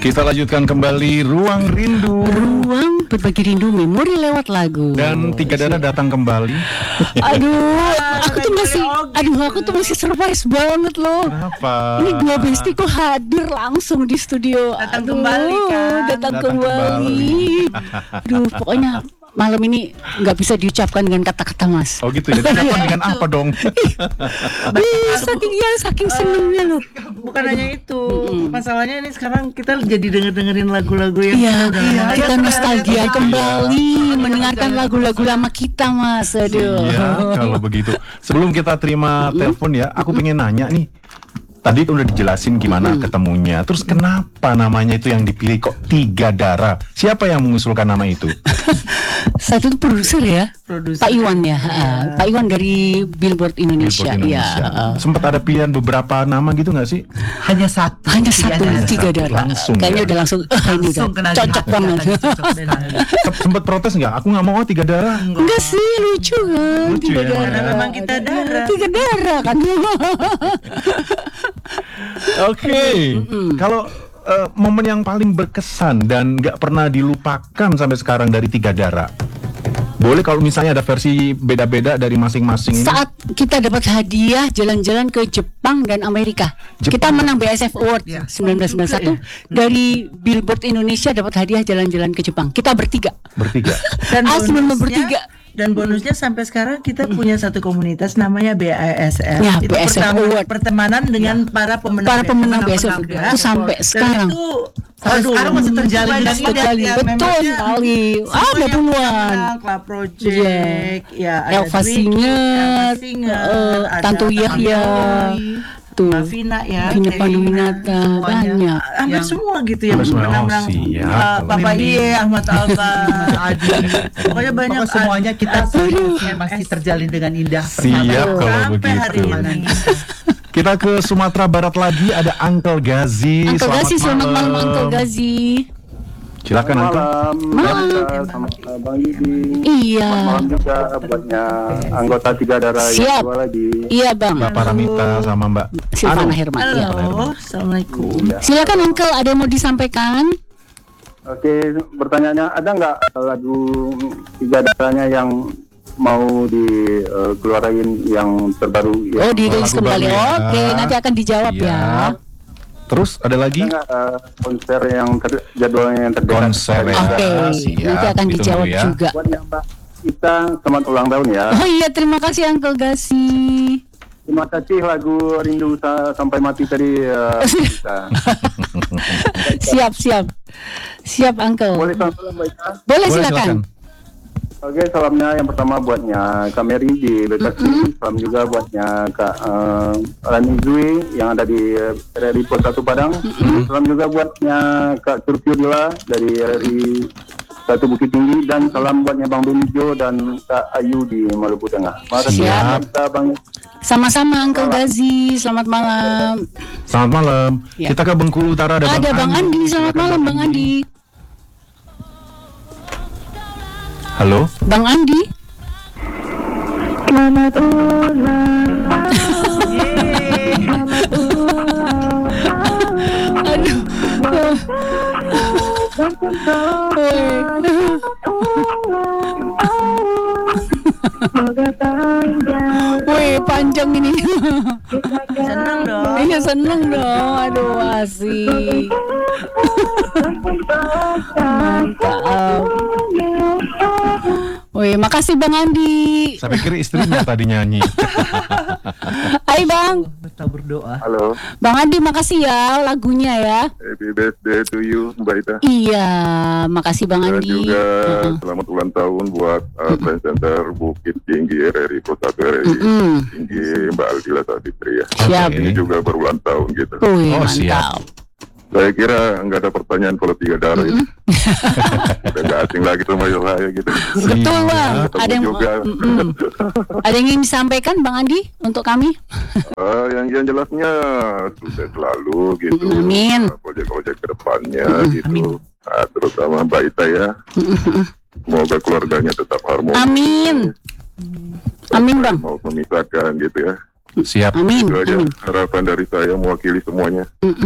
Kita lanjutkan kembali Ruang Rindu. Ruang berbagi rindu memori lewat lagu. Dan Tiga Darah datang kembali. Aku tuh masih surprise banget loh. Kenapa? Ini dua bestiku hadir langsung di studio. Datang kembali kan. Datang kembali. Aduh, pokoknya malam ini nggak bisa diucapkan dengan kata-kata, Mas. Oh gitu ya. Diucapkan dengan apa dong? Saking senengnya loh. Bukan hanya itu, masalahnya ini sekarang kita jadi dengerin lagu-lagu yang kita nostalgia kembali mendengarkan lagu-lagu lama kita, Mas. Aduh. Iya, kalau begitu. Sebelum kita terima telepon ya, aku pengen nanya nih. Tadi udah dijelasin gimana ketemunya. Terus kenapa namanya itu yang dipilih kok Tiga Darah? Siapa yang mengusulkan nama itu? Satu itu produser ya, Pak Iwan ya, Pak Iwan dari Billboard Indonesia. Ya. Sempat ada pilihan beberapa nama gitu nggak sih? hanya satu, Tiga Darah. Langsung. Kayaknya Ya? udah langsung ini udah cocok banget. Sempat protes nggak? Aku nggak mau Tiga Darah. Enggak sih, lucu kan? Lucu Tiga ya, Darah. karena memang kita darah. Tiga Darah kan. Oke. Kalau momen yang paling berkesan dan nggak pernah dilupakan sampai sekarang dari Tiga Darah, boleh kalau misalnya ada versi beda-beda dari masing-masing ini? Saat kita dapat hadiah jalan-jalan ke Jepang dan Amerika. Kita menang BSF Award 1991 dari Billboard Indonesia, dapat hadiah jalan-jalan ke Jepang. Kita bertiga. Dan bertiga. Dan bonusnya sampai sekarang kita punya satu komunitas namanya BASF. Ya, itu BASF Award. pertemanan dengan para pemenang BSF itu sampai sekarang. Sekarang masih terjalin dan betul sekali. Ada puluhan. Club Project, ya ada Elva Singer, Tanto Yahya, tuh Vina ya, Vina Panduwinata, banyak. Hampir semua gitu ya, menang-menang. Siap. Bapak Iye, Ahmad Albar, Adi. Pokoknya banyak. Semuanya kita masih terjalin dengan indah. Siap kalau sampai hari begitu. ini. Kita ke Sumatera Barat lagi, ada Uncle Gazi. Selamat malam Uncle Gazi. Silakan Uncle. Malam. Sama Bang Yudi. Iya. Malam juga buatnya anggota Tiga Darah Siap. yang kedua lagi. Iya Bang. Bapak Ramita sama Mbak Silvana Herman. Iya. Halo, assalamualaikum. Silakan Uncle, ada yang mau disampaikan? Oke, pertanyaannya ada nggak lagu Tiga Darahnya yang mau dikeluarin yang terbaru? Oh, dirilis lagu kembali. baru ya. Oke, nanti akan dijawab Iya. ya. Terus ada lagi? Ada nggak konser yang jadwalnya yang terdekat? Konser ya. Oke, Siap, nanti akan ditunggu dijawab ya. juga. Buat yang Mbak kita selamat ulang tahun ya. Oh iya, terima kasih Uncle Gazi. Terima kasih lagu Rindu Sampai Mati tadi. Siap Uncle. Boleh salam Mbak Ika? Boleh silakan. Oke, salamnya yang pertama buatnya Kak Mary di Bekasi, salam juga buatnya Kak Rani Zui yang ada di RRI Pos 1 Padang, salam juga buatnya Kak Turpiudila dari RRI 1 Bukit Tinggi, dan salam buatnya Bang Benijo dan Kak Ayu di Maluku Tengah. Siap. Bang. Sama-sama Uncle Gazi, selamat malam. Selamat malam. Ya. Kita ke Bengkulu Utara, ada Bang Andi, selamat malam Bang Andi. Halo. Bang Andi. Selamat ulang Aduh. Wih, panjang ini. Senang dong. Iya, seneng dong. Aduh, asik. Mantap. Wih, makasih Bang Andi. Saya pikir istrinya tadi nyanyi. Hai Bang. Kita berdoa. Halo, Bang Andi, makasih ya lagunya ya. happy birthday to you Mbak Ita. Iya, makasih Bang Dan Andi. juga selamat ulang tahun buat Trend Center Bukit Tinggi RRI Pos 1 RRI Tinggi Mbak Aldila Savitri ya. Siap. Ini juga berulang tahun gitu. Wih, Oh, mantap. siap. Saya kira nggak ada pertanyaan kalau Tiga Darah itu. Udah nggak asing lagi sama saya gitu. Betul Bang. Ketemu Ada yang juga. ada yang ingin disampaikan Bang Andi untuk kami? Yang jelasnya sukses selalu gitu. Amin. Proyek-proyek kedepannya gitu. Nah, terutama Mbak Ita ya. Semoga keluarganya tetap harmonis. Amin. Amin Bang. Mau memisahkan gitu ya. Siap. Amin. Itu aja Amin. harapan dari saya mewakili semuanya.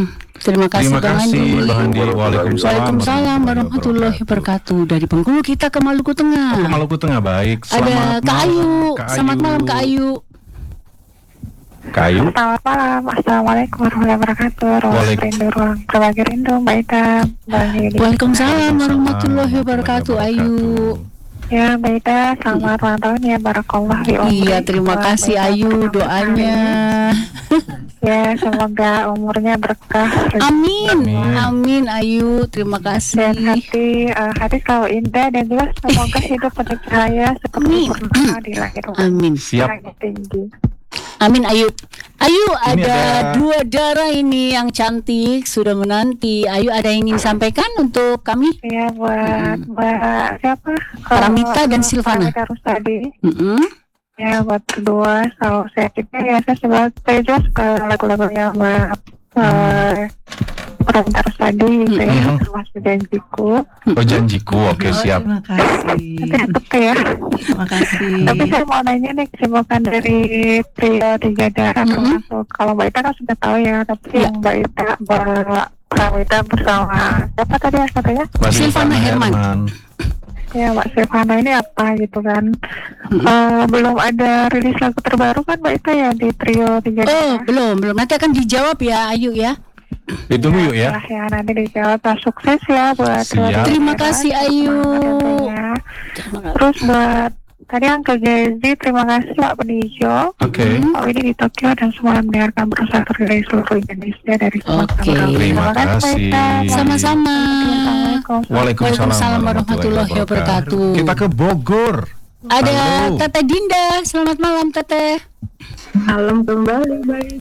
Terima kasih Terima Bang kasih Andi. Bang Andi. Waalaikumsalam warahmatullahi wabarakatuh. Dari Bengkulu kita ke Maluku Tengah. Ke Maluku Tengah, baik. Ada Kak Ayu. Selamat malam Kak Ayu. Kak Ayu. Selamat malam, assalamualaikum warahmatullahi wabarakatuh. Ruang berbagi rindu, Mbak Ita, Bang Yudi. Waalaikumsalam warahmatullahi wabarakatuh. Ayu. Ya, Mbak Ita, selamat ulang tahun ya, barakallah fi umri. Iya, terima kasih Ayu doanya. Ya, semoga umurnya berkah. Amin. Amin Ayu, terima kasih. Dan hati selalu indah dan jelas, semoga hidup penuh cahaya seperti purnama di langit. Amin. Siap. Langit tinggi. Amin Ayu. Ayu, Ini ada ada- 2 darah ini yang cantik sudah menanti. Ayu, ada yang ingin sampaikan untuk kami? Ya, buat Mbak siapa? Paramita dan Silvana. Paramita Rustadi. Mm-mm. Ya, buat kedua selalu sehat juga ya. Saya juga suka lagu-lagunya Mbak Paramita Rustadi gitu ya, termasuk Janjiku. Oh, Janjiku, oke, siap. Terima kasih. Oke ya. Terima kasih. Tapi saya mau nanya nih, kesibukan dari trio 3 darah termasuk, kalau Mbak Ita kan sudah tahu ya, tapi yang Mbak Ita, Mbak Paramita bersama siapa tadi ya katanya? Mbak Silvana Herman. Ya, Mbak Silvana ini apa gitu kan? Belum ada rilis lagu terbaru kan Mbak Ita ya di trio 3 Oh, belum. Nanti akan dijawab ya Ayu ya. Ditunggu yuk ya. Ya, nanti dijawab. Sukses ya buat trio Siap. 3 Terima darah. kasih Ayu. Tentunya. Terus buat tadi Uncle Jazzy, terima kasih Pak Benijo. Oke. Oh, ini di Tokyo dan semua mendengarkan berusaha dari seluruh Indonesia dari semua Oke. kamar. Terima Mbak kasih. Ita. Sama-sama. Assalamualaikum. Waalaikumsalam warahmatullahi wabarakatuh. Kita ke Bogor. Ada Halo. Teteh Dinda. Selamat malam Teteh. Malam kembali baik.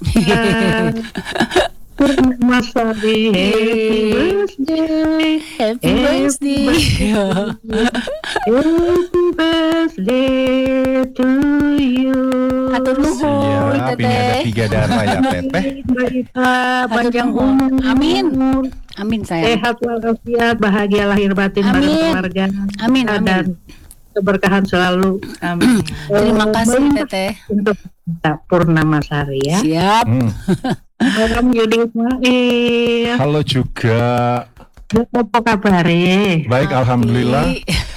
Mas Abi, happy birthday, Happy birthday. happy birthday to you. Hatur nuhun Siap, ini ada Teteh. 3 darah ya, Teteh. Mbak Ita, panjang Hatur nuhun. umur, Amin. Amin sayang. sehat walafiat, bahagia lahir batin pada Amin. keluarga, Amin, dan amin. keberkahan selalu. Amin. Terima kasih Banyak Teteh. untuk kita Purnamasari ya. Siap. Malam Yudi Ismail. Halo juga. Apa kabar? Baik, alhamdulillah.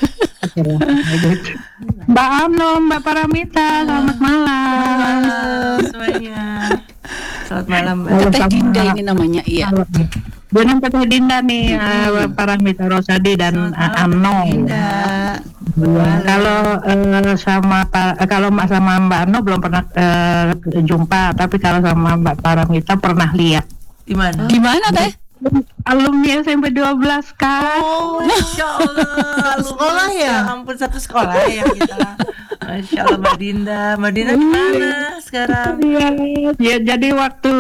Mbak Ano, Mbak Paramita, selamat malam. Semuanya. Selamat malam, Mbak. Teteh Dinda ini namanya. Iya. Dengan Teteh Dinda nih, Paramita Rosadi dan Ano. Dinda. Kalau kalau sama Mbak Ano belum pernah jumpa, tapi kalau sama Mbak Paramita pernah lihat. Di mana? Di mana Teh? Alumni SMP 12 kan. Oh, Masya Allah. Sekolah ya? Ampun, satu sekolah ya kita. Masya Allah, Mbak Dinda. Mbak Dinda gimana sekarang? Ya, jadi waktu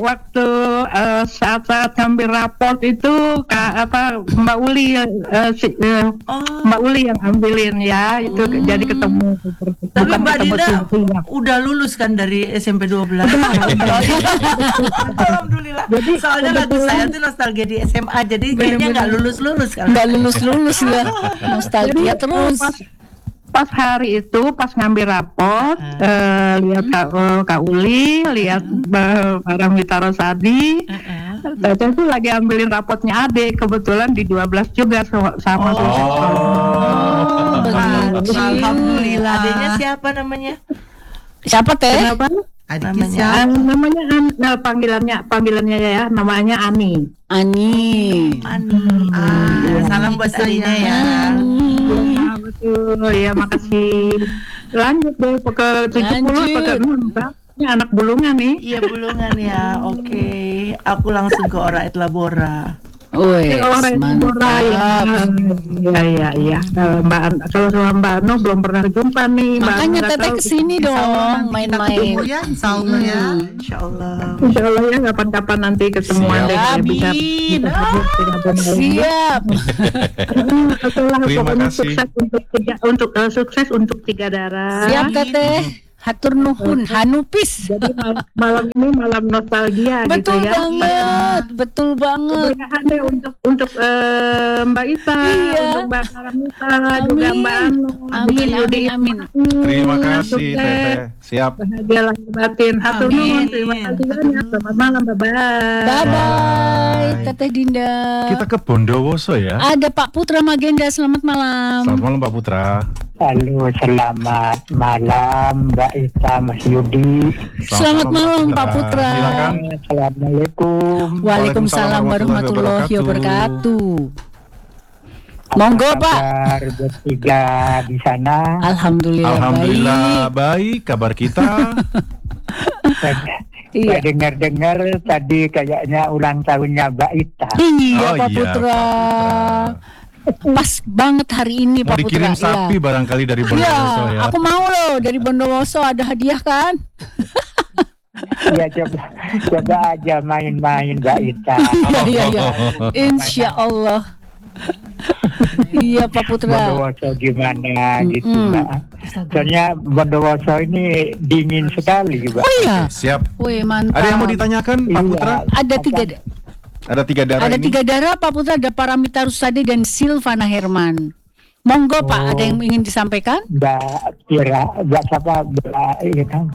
saat hampir raport itu Mbak Uli Mbak Uli yang ambilin ya, itu jadi ketemu. Tapi Bukan Mbak ketemu Dinda Sylvia. udah lulus kan dari SMP 12? Alhamdulillah. Soalnya lagu saya tuh nostalgia di SMA, jadi kayaknya nggak lulus-lulus kan? Nggak lulus ya. Nostalgia terus. Pas hari itu pas ngambil raport, lihat Kak Uli, lihat Paramita Rosadi, Tete tuh lagi ambilin rapotnya adik, kebetulan di 12 juga sama Alhamdulillah. Adanya siapa namanya? Siapa Teh? Kenapa? Namanya Namanya panggilannya ya, namanya Ani. Ani. salam buat Alina ya. Betul, ya makasih. Lanjut deh ke 70 atau ke 6. Ini anak bulungan nih. Iya, Bulungan ya. Oke, aku langsung ke Ora et Labora. Wih, Mantap. Iya. Kalau sama Mbak Ano belum pernah jumpa nih. Makanya Teteh kesini dong main-main. Ya, insya Allah ya. Insya Allah. Insya Allah ya kapan-kapan nanti ketemuan Siap. deh bisa Amin. hadir Siap. Setelah Terima pokoknya kasih. sukses untuk 3 darah. Siap Teteh. Hatur nuhun, Hanupis. Jadi malam ini malam nostalgia Betul gitu ya. banget, betul banget. Keberkahan deh untuk Mbak Ita, Iya. untuk Mbak Paramita, juga Mbak Anu. Amin, amin, amin. Terima kasih, Sukses. Teteh. Siap. Bahagia lahir batin. Hatur Amin. nuhun. Terima kasih banyak. Selamat malam. Bye-bye. Bye bye. Teh Dinda? Kita ke Bondowoso ya. Ada Pak Putra Magenda, selamat malam. Selamat malam Pak Putra. Halo, selamat malam Mbak Ita, Mas Yudi. Selamat malam Pak Putra. Silakan. Assalamualaikum. Waalaikumsalam warahmatullahi wabarakatuh. Monggo Pak. Kabar bertiga di sana. Alhamdulillah baik kabar kita. Saya dengar-dengar tadi kayaknya ulang tahunnya Mbak Ita. Iya Oh, Pak iya, Putra. Pak Pas banget hari ini Mau Pak Putra. dikirim sapi Iya. barangkali dari Bondowoso ya. Aku mau loh dari Bondowoso, ada hadiah kan? Ya coba aja main-main Mbak Ita. Iya. Insya Allah. Iya Pak Putra. Bondowoso gimana gitu Mbak. Soalnya Bondowoso ini dingin sekali Mbak. Oh iya. Siap. Wih mantap. Ada yang mau ditanyakan Pak Putra? Ada tiga. Ada 3 darah Ada ini. 3 darah Pak Putra, ada Paramita Rusady dan Silvana Herman. Monggo Pak, ada yang ingin disampaikan? Mbak siapa Mbak ini kan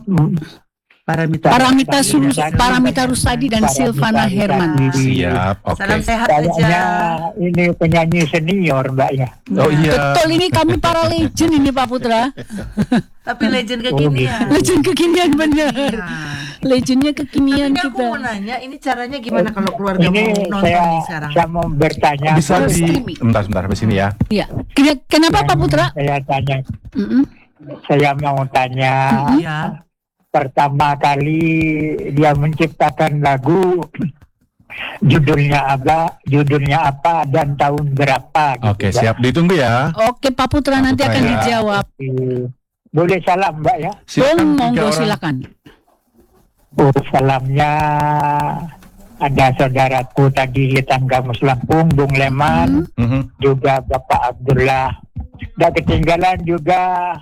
Paramita Rusady dan Silvana Herman. Siap. Oke. Salam sehat kayaknya aja. ini penyanyi senior Mbak ya. Oh iya. Betul, ini kami para legend ini Pak Putra. Tapi legend kekinian. Legend kekinian bener. Legendnya kekinian Tapi aku kita. mau nanya, ini caranya gimana kalau keluarga Ini mau nonton saya nih sekarang? mau bertanya. Bisa di streaming. bentar di sini ya. Iya. Kenapa Pak Putra? Saya tanya. Mm-mm. Saya mau tanya. Ya. Pertama kali dia menciptakan lagu judulnya apa dan tahun berapa gitu, Oke, Mbak. siap. Ditunggu ya. Oke Pak Putra, nanti Putra akan ya. dijawab. Boleh salam Mbak ya. Silakan, Monggo 3 orang. silakan. Salamnya ada saudaraku tadi di tangga Muslampung, Bung Leman, juga Bapak Abdullah. Gak ketinggalan juga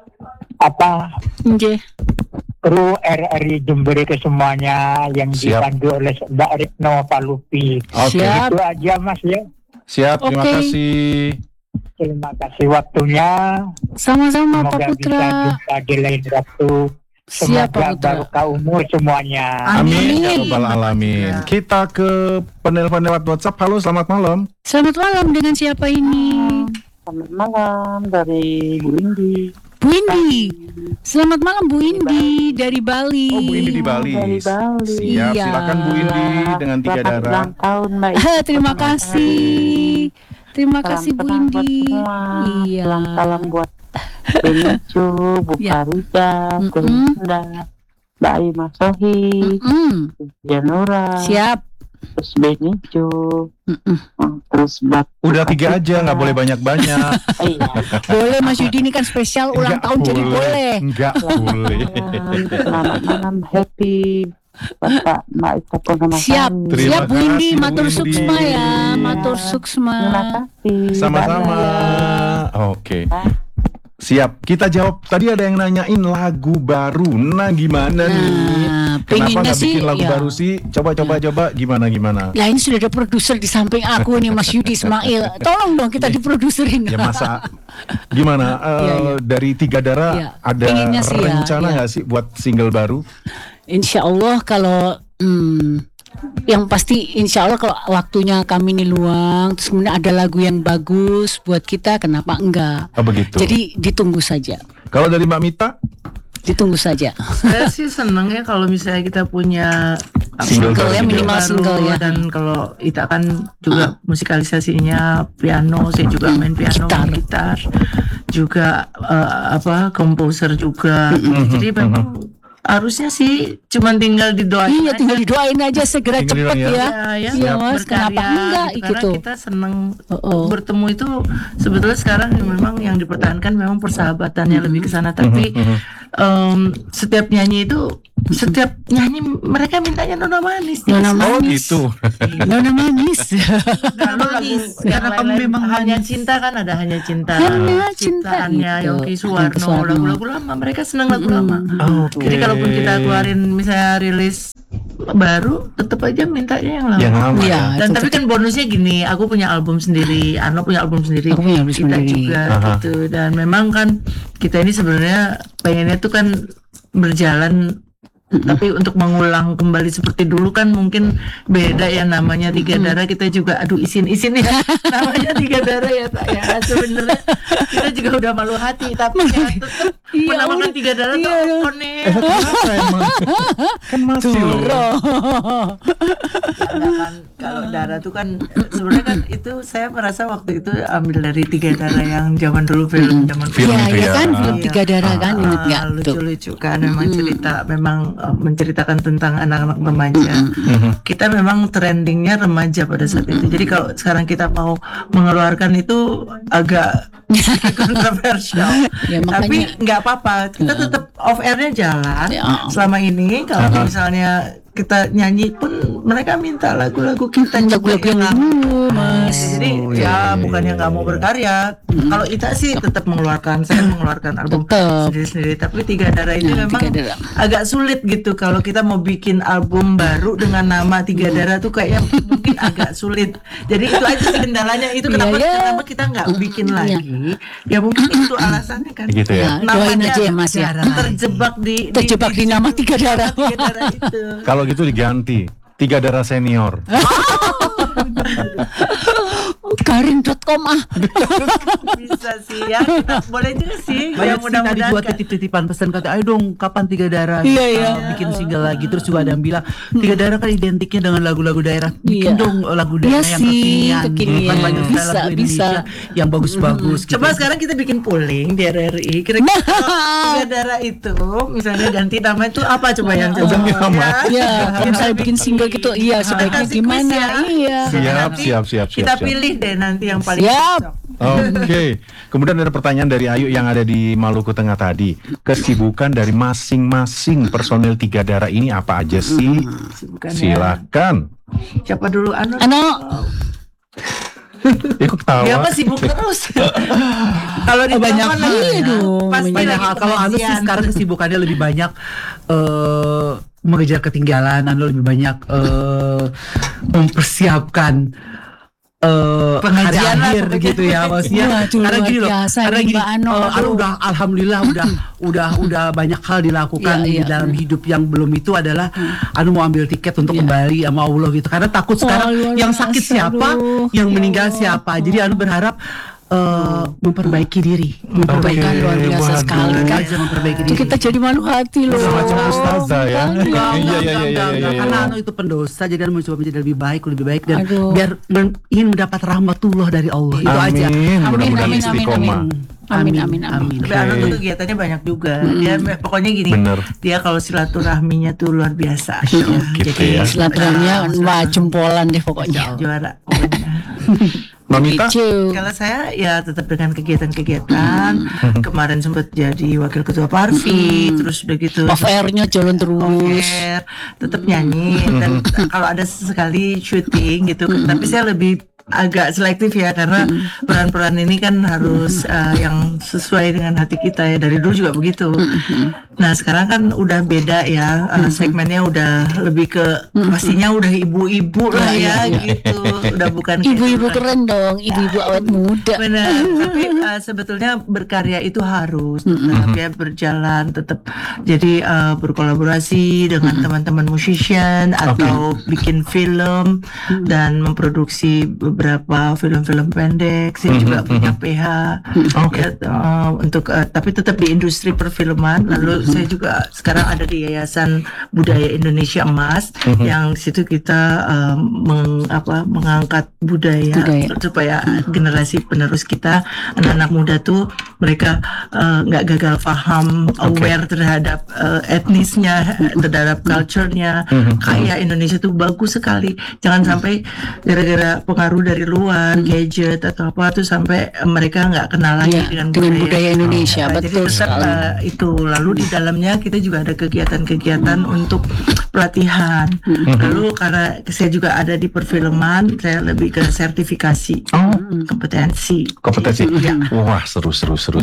Nggih. kru RRI Jember ke semuanya yang Siap. dipandu oleh Mbak Retno Palupi. Oke. Siap. Itu aja Mas ya. Siap, terima Oke. kasih. Terima kasih waktunya. Sama-sama Pak Semoga bisa Putra. jumpa di lain waktu. Siap Pak Semoga Putra. barokah umur semuanya. Amin. Ya Amin. Rabbal alamin. Kita ke penelpon lewat WhatsApp. Halo, selamat malam. Selamat malam, dengan siapa ini? Selamat malam dari Bu Indi. Bu Indi. Selamat malam Bu Indi dari Bali. Oh, Bu Indi di Bali. Siap, Iya. silakan Bu Indi dengan 3 darah. tahun Mbak. Terima kasih. Terima kasih Bu Indi. Iya. Salam buat Benicu, Bu Ya. Farida, Mm-mm. Belinda, Mbak Ayu Masohi, Janura, Siap. terus Benicu, Mm-mm. terus Mbak. Udah 3 aja, nggak boleh banyak-banyak. Iya. Boleh Mas Yudi, ini kan spesial ulang Nggak tahun jadi boleh. Nggak boleh. Selamat malam, happy Bapak Mbak Ita Purnama. Siap. Terima Siap Bu Indi, kasih, Bu matur Indi. suksma ya, matur suksma. Terima kasih. Sama-sama. Oke. Siap. Kita jawab. Tadi ada yang nanyain lagu baru. Nah, gimana nih? Kenapa pengennya nggak bikin sih, lagu ya. baru sih? Coba. Gimana? Ya ini sudah ada produser di samping aku nih Mas Yudi Ismail. Tolong dong kita diproduserin. Ya masa gimana? Iya. Dari 3 darah Iya. ada Pengennya sih ya, rencana iya. nggak sih buat single baru? Insya Allah kalau yang pasti insya Allah kalau waktunya kami ini luang, terus kemudian ada lagu yang bagus buat kita, kenapa enggak? Oh begitu. Jadi ditunggu saja, Kalau dari Mbak Mita, ditunggu saja. Saya sih seneng ya kalau misalnya kita punya Single ya, baru. minimal baru, single ya. dan kalau kita kan juga musikalisasinya piano, saya juga main piano, main gitar, juga komposer juga. Jadi memang harusnya sih cuman tinggal didoain Iya, aja. tinggal didoain aja segera Tinggal cepet didoain ya. Ya, Iya Mas, berkarya kenapa enggak gitu. gitu? Karena kita seneng Oh. bertemu itu sebetulnya sekarang memang yang dipertahankan memang persahabatannya lebih ke sana, tapi setiap nyanyi mereka mintanya nona manis. Nona oh manis. gitu. Nona manis. Nona manis. Karena kamu memang hanya cinta kan, ada hanya cinta. Hanya cinta, Ciptaannya gitu. Yongki Yongki Suwarno, Suwarno. lagu-lagu lama. Mereka senang lagu lama. Oke. Jadi kalaupun kita keluarin misalnya rilis baru, tetap aja mintanya yang lama. Yang lama. Iya. Dan itu tapi kan bonusnya gini, aku punya album sendiri, Ano punya album sendiri, Aku punya album kita sendiri. juga Aha. gitu. Dan memang kan kita ini sebenarnya pengennya tuh kan berjalan Tapi untuk mengulang kembali seperti dulu kan mungkin beda ya, namanya Tiga Darah. Kita juga isin ya namanya Tiga Darah ya Pak ya. Sebenarnya kita juga udah malu hati, tapi ya tetap menamakan Tiga Darah tuh aneh. Kenapa emang? Kan masih loh. Kan kalau darah tuh kan sebenarnya kan itu saya merasa waktu itu ambil dari Tiga Darah yang zaman dulu film Film Iya, itu ya ya. kan film Tiga Darah kan, ingat nggak tuh? lucu-lucu kan, memang cerita menceritakan tentang anak-anak remaja. Kita memang trendingnya remaja pada saat itu. Jadi kalau sekarang kita mau mengeluarkan itu agak kontroversial. Ya, Tapi makanya- nggak apa-apa, kita tetap off airnya jalan. Ya. Selama ini kalau misalnya kita nyanyi pun mereka minta lagu-lagu kita Lagu-lagu yang dulu, Mas. Jadi bukannya nggak mau berkarya. Kalau Ita sih tetap saya mengeluarkan album Tetap. sendiri-sendiri. Tapi Tiga Darah ini Nah, memang Tiga Darah. agak sulit gitu. Kalau kita mau bikin album baru dengan nama Tiga Darah tuh kayaknya mungkin agak sulit. Jadi itu aja sih kendalanya. Itu kenapa kita nggak bikin lagi. Ya mungkin itu alasannya kan. Gitu ya. Nah, doain aja ya Mas ya. Terjebak di nama Tiga Darah. Tiga Darah itu. Kalau gitu diganti Tiga Darah Senior. Karin.com Bisa sih ya. Boleh juga sih. Banyak Ya, sih tadi mudah-mudahan juga kan. titip-titipan pesan, kata ayo dong kapan Tiga Darah Iya. bikin single lagi. Terus juga ada yang bilang Tiga Darah kan identiknya dengan lagu-lagu daerah, bikin Iya. dong lagu Iya daerah yang sih, kekinian. kekinian. Kan banyak sekali Bisa, lagu bisa. Indonesia yang bagus-bagus gitu. Coba sekarang kita bikin polling di RRI. Kira-kira kalau Tiga Darah itu misalnya ganti nama itu apa coba yang cocok? Ganti nama. Ya, kalau misalnya bikin single gitu, iya sebaiknya Kasih quiz gimana? ya. Iya. Siap. Kita pilih deh nanti yang paling Siap. cocok. Oke. Kemudian ada pertanyaan dari Ayu yang ada di Maluku Tengah tadi. Kesibukan dari masing-masing personil Tiga Darah ini apa aja sih? Bukan ya. Silakan. Siapa dulu? Ano? Ikut ketawa. Dia apa sibuk terus? Kalau di banyak telepon hal lagi, ya dong, pasti banyak lagi hal. Kalau Anu sih pengajian. sekarang kesibukannya lebih banyak mengejar ketinggalan. Anu lebih banyak mempersiapkan hari Pengajian lah akhir pokoknya. gitu ya maksudnya. Waduh, Karena luar gini loh, biasa karena nih, gini, Mbak Ano. Anu udah alhamdulillah udah banyak hal dilakukan Iya, di iya. dalam hidup. Yang belum itu adalah Anu mau ambil tiket untuk kembali sama Allah gitu. Karena takut sekarang luar yang sakit biasa, siapa, aduh. yang Ya meninggal Allah. siapa. Jadi Anu berharap memperbaiki diri, Kan luar biasa waduh. sekali kan. Bisa memperbaiki Itu diri. kita jadi malu hati loh. Semacam ustazah ya. Enggak, Iya. karena Anu itu pendosa, jadi Anu mencoba menjadi lebih baik dan Aduh. biar ingin mendapat rahmatullah dari Allah. Itu aja. Amin. Mudah-mudahan Amin, istiqomah. Amin. Tapi Anu tuh kegiatannya banyak juga. Dia pokoknya gini. Bener. Dia kalau silaturahminya tuh luar biasa. Gitu ya. Silaturahminya wah jempolan deh pokoknya. Juara. Pokoknya. Mamita? Lucu. Kalau saya ya tetap dengan kegiatan-kegiatan. Kemarin sempat jadi wakil ketua Parvi, terus udah gitu. Off airnya jalan terus. Off-air, tetap nyanyi dan kalau ada sesekali syuting gitu. Tapi saya lebih agak selektif ya karena peran-peran ini kan harus yang sesuai dengan hati kita ya, dari dulu juga begitu. Nah sekarang kan udah beda ya, segmennya udah lebih ke pastinya udah ibu-ibu lah ya gitu, udah bukan kayak Ibu-ibu dulu. keren dong, ibu-ibu awet muda. Benar, tapi sebetulnya berkarya itu harus tetap ya berjalan, tetap jadi berkolaborasi dengan teman-teman musician atau bikin film dan memproduksi beberapa film-film pendek. Saya juga punya PH ya, untuk tapi tetap di industri perfilman. Lalu saya juga sekarang ada di Yayasan Budaya Indonesia Emas yang situ kita mengangkat budaya. Supaya generasi penerus kita, anak-anak muda tuh mereka nggak gagal paham, aware terhadap etnisnya, terhadap culture-nya. Kayak Indonesia tuh bagus sekali. Jangan sampai gara-gara pengaruh dari luar, gadget atau apa tuh sampai mereka nggak kenal lagi dengan budaya Indonesia. Jadi Betul tetap sekali. itu. Lalu di dalamnya kita juga ada kegiatan-kegiatan untuk pelatihan. Lalu karena saya juga ada di perfilman, saya lebih ke sertifikasi kompetensi. Kompetensi. Wah, seru.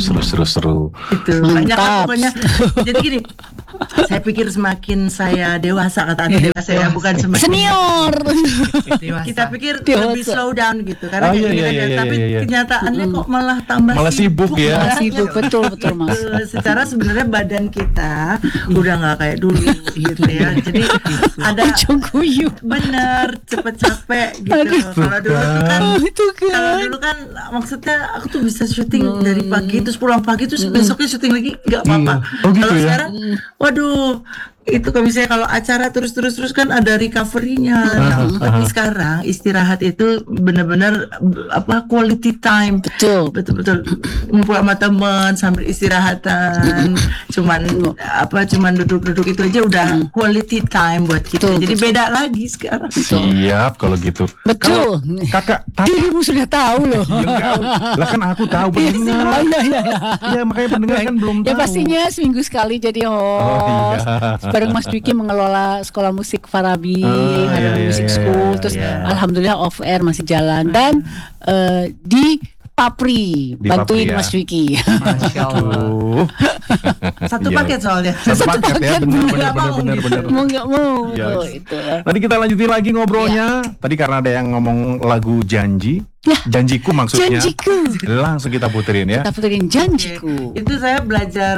Itu banyak lah pokoknya. Jadi gini, saya pikir semakin saya dewasa, kata Anda dewasa ya, bukan semakin Senior. kita pikir Dewasa. lebih slow slow down gitu karena iya, kayak iya, tapi iya. kenyataannya kok malah tambah sibuk ya. Malah sibuk, betul Mas. Secara sebenarnya badan kita udah nggak kayak dulu gitu ya. Jadi ada bener cepet capek gitu. Kalau dulu kan maksudnya aku tuh bisa syuting dari pagi terus pulang pagi terus besoknya syuting lagi nggak apa-apa. Kalau sekarang, waduh. Itu kalau misalnya kalau acara terus kan ada recovery-nya. Tapi sekarang istirahat itu benar-benar quality time. Betul ngumpul sama teman sambil istirahatan. Cuman duduk-duduk itu aja udah quality time buat kita. Jadi beda lagi sekarang. Siap kalau gitu. Betul. Kakak, dirimu sudah tahu loh. Lah kan aku tahu pendengar. Iya, makanya pendengar kan belum tahu. Ya pastinya seminggu sekali jadi host. Bareng Mas Dwiki mengelola sekolah musik Farabi, Music School, terus alhamdulillah off air masih jalan dan di Papri bantuin Mas Dwiki. Masya Allah. Satu paket soalnya. Satu paket ya, benar. Mau nggak mau. Tadi kita lanjutin lagi ngobrolnya. Tadi karena ada yang ngomong lagu Janji. Janjiku maksudnya. Janjiku. Langsung kita puterin ya. Kita puterin Janjiku. Itu saya belajar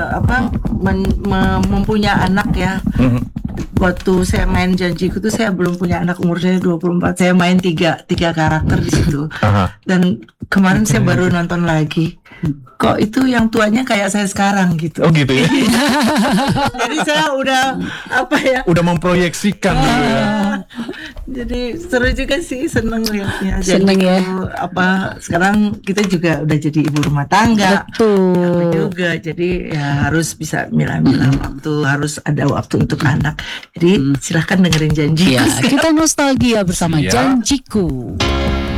mempunyai anak ya. Waktu saya main Janjiku tuh saya belum punya anak, umur saya 24. Saya main tiga karakter di situ. Dan kemarin saya baru nonton lagi. Kok itu yang tuanya kayak saya sekarang gitu. Oh gitu ya. Jadi saya udah udah memproyeksikan gitu ya. Jadi seru juga sih, seneng lihatnya. Seneng ya. Sekarang kita juga udah jadi ibu rumah tangga. Betul. Aku juga, jadi ya harus bisa milah-milah waktu, harus ada waktu untuk anak. Jadi silahkan dengerin Janjiku. Kita nostalgia bersama Janjiku.